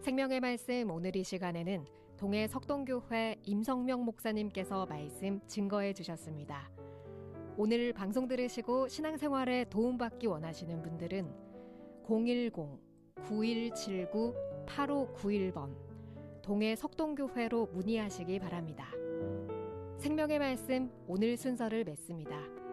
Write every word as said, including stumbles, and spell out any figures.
생명의 말씀 오늘 이 시간에는 동해 석동교회 임성명 목사님께서 말씀 증거해 주셨습니다. 오늘 방송 들으시고 신앙생활에 도움받기 원하시는 분들은 공일공 구일칠구 팔오구일 번 동해 석동교회로 문의하시기 바랍니다. 생명의 말씀 오늘 순서를 맺습니다.